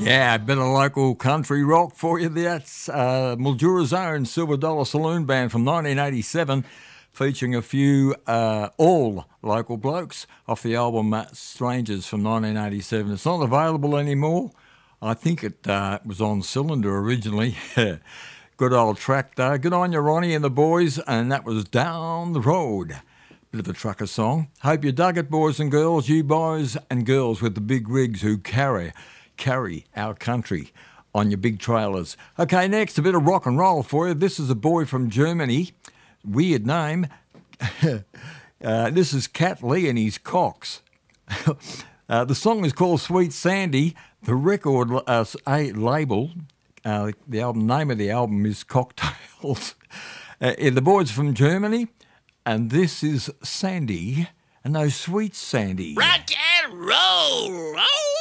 Yeah, a bit of local country rock for you. That's Mildura's own Silver Dollar Saloon Band from 1987, featuring a few all local blokes off the album Strangers from 1987. It's not available anymore. I think it was on Cylinder originally. Good old track though. Good on you, Ronnie and the boys, and that was Down the Road. Bit of a trucker song. Hope you dug it, boys and girls, you boys and girls with the big rigs who carry our country on your big trailers. Okay, next, a bit of rock and roll for you. This is a boy from Germany. Weird name. This is Cat Lee and his Cox. The song is called Sweet Sandy. The record label, the album name of the album is Cocktails. The boys from Germany, and this is Sandy, and no Sweet Sandy. Rock and roll!